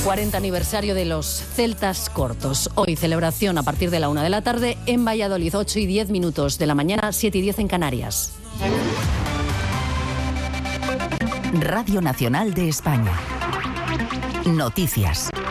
40 aniversario de los Celtas Cortos. Hoy celebración a partir de la 1 de la tarde en Valladolid, 8 y 10 minutos de la mañana, 7 y 10 en Canarias. Radio Nacional de España. Noticias.